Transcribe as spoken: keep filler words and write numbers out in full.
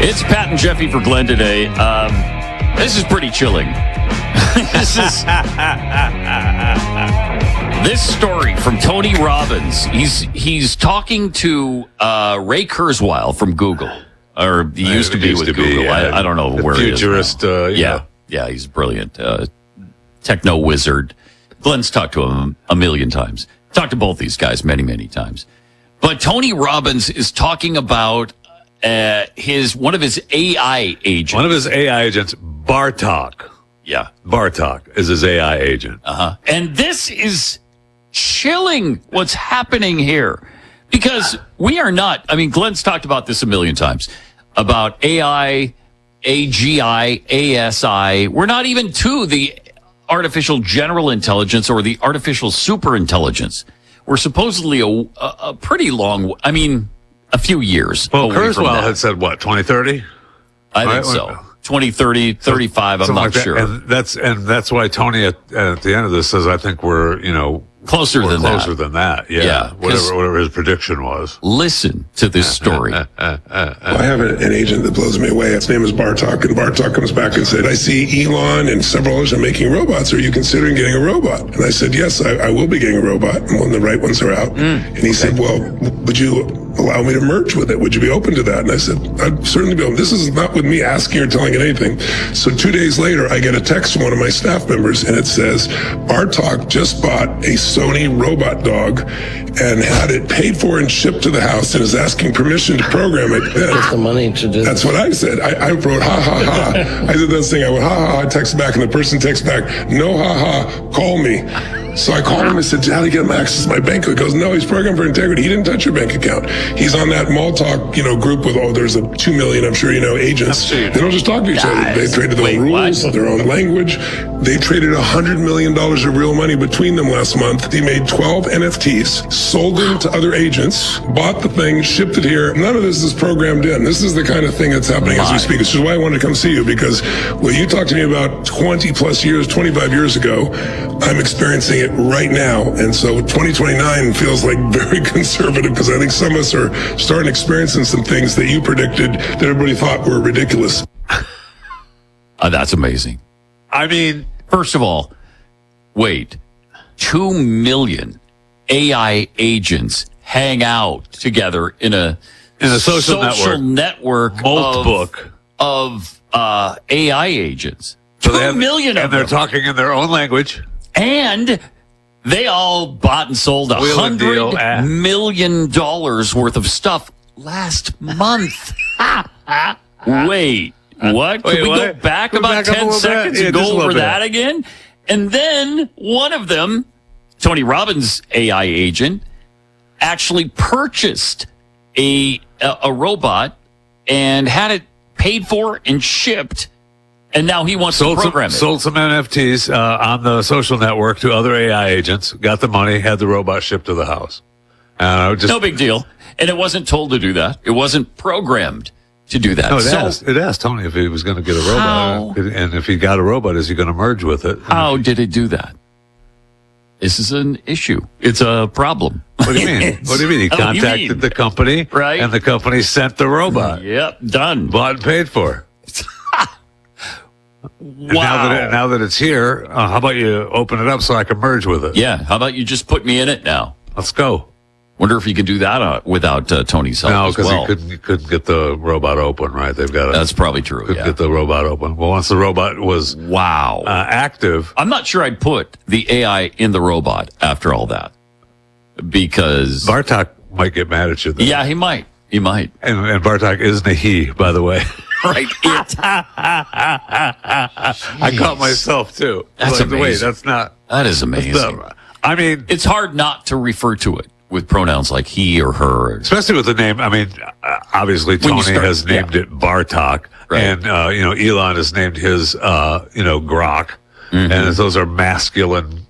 It's Pat and Jeffy for Glenn today. Um, this is pretty chilling. this is this story from Tony Robbins. He's he's talking to uh, Ray Kurzweil from Google, or he used to be used with to Google. Be, I, uh, I don't know where futurist, he is now. Uh, yeah, know. yeah, he's brilliant. Uh, techno wizard. Glenn's talked to him a million times. Talked to both these guys many, many times. But Tony Robbins is talking about uh, his one of his A I agents. One of his A I agents, Bartok. Yeah. Bartok is his A I agent. Uh-huh. And this is chilling what's happening here. Because we are not, I mean, Glenn's talked about this a million times, about A I, A G I, A S I. We're not even to the artificial general intelligence or the artificial super intelligence. We're supposedly a, a, a pretty long, I mean, a few years. Well, away from Kurzweil that. had said, what, twenty thirty? I think Right? so. twenty, thirty, thirty-five, I'm Something not like that. sure. And that's and that's why Tony at, at the end of this says, I think we're, you know, Closer we're than closer that. than that. Yeah. Yeah, 'cause- whatever, whatever his prediction was. Listen to this story. I have a- an agent that blows me away. His name is Bartok, and Bartok comes back and said, I see Elon and several others are making robots. Are you considering getting a robot? And I said, yes, I, I will be getting a robot, and when the right ones are out. Mm, and he said, well, would you allow me to merge with it? Would you be open to that? And I said, I'd certainly be open. This is not with me asking or telling it anything. So two days later, I get a text from one of my staff members, and it says, Bartok just bought a Sony robot dog and had it paid for and shipped to the house and is asking permission to program it. What's the money to do That's what I said. I, I wrote, ha, ha, ha. I did this thing. I went, ha, ha, ha. I text back, and the person texts back, no, ha, ha, call me. So I called him and said, how do you get him access to my bank? He goes, no, he's programmed for integrity. He didn't touch your bank account. He's on that mall talk, you know, group with, oh, there's a two million, I'm sure you know, agents. They don't just talk to each other. They traded their Wait, own rules, what? their own language. They traded one hundred million dollars of real money between them last month. They made twelve N F Ts, sold them to other agents, bought the thing, shipped it here. None of this is programmed in. This is the kind of thing that's happening as we speak. This is why I wanted to come see you, because what you talked to me about twenty plus years, twenty-five years ago, I'm experiencing it right now. And so twenty twenty-nine feels like very conservative, because I think some of us are starting experiencing some things that you predicted that everybody thought were ridiculous. Uh, that's amazing. I mean, First of all, wait, two million A I agents hang out together in a, in a social, network, network Molt of, book. of uh, A I agents. So Two they have- million and of they're them. talking in their own language. And they all bought and sold a Wheel and deal, hundred ah. million dollars worth of stuff last month. Wait, what? Wait, Can we what? go back Go about back up a ten little bit? seconds Yeah, and just a go little over bit. that again? And then one of them, Tony Robbins' A I agent, actually purchased a a, a robot and had it paid for and shipped. And now he wants Sold to some, program it. sold some N F Ts uh, on the social network to other A I agents, got the money, had the robot shipped to the house. Uh, just, No big deal. And it wasn't told to do that. It wasn't programmed to do that. No, it so asked, it asked Tony if he was going to get a How? robot. And if he got a robot, is he going to merge with it? how did it do that? This is an issue. It's a problem. What do you mean? It's- What do you mean? He What do you contacted mean? the company, Right. and the company sent the robot. Yep, done. Bought and paid for. And Wow. Now that, it, now that it's here, uh, how about you open it up so I can merge with it? Yeah, how about you just put me in it now? Let's go. Wonder if you can do that uh, without uh, Tony's help No, as because well. he couldn't, he couldn't get the robot open, right? They've got to That's probably true. couldn't Yeah. get the robot open. Well, once the robot was Wow. uh, active, I'm not sure I'd put the A I in the robot after all that, because Bartok might get mad at you. Then. yeah, he might. He might. And, and Bartok isn't a he, by the way. Right. It. I caught myself too. That's like, Wait, amazing. that's not. That is amazing. the- I mean, It's hard not to refer to it with pronouns like he or her. especially with the name. I mean, uh, obviously When you Tony start- has named yeah. it Bartok, Right. and uh, you know Elon has named his uh, you know Grok, Mm-hmm. and those are masculine